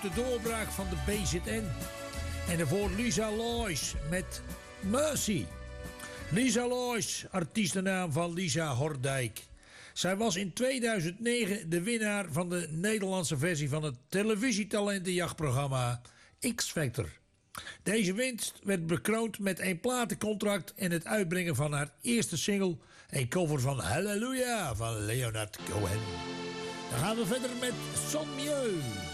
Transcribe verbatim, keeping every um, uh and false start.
de doorbraak van de B Z N. En daarvoor Lisa Lois met Mercy. Lisa Lois, artiestennaam van Lisa Hordijk. Zij was in tweeduizend negen de winnaar van de Nederlandse versie van het televisietalentenjachtprogramma X-Factor. Deze winst werd bekroond met een platencontract en het uitbrengen van haar eerste single, een cover van Hallelujah van Leonard Cohen. Dan gaan we verder met Son Mieux.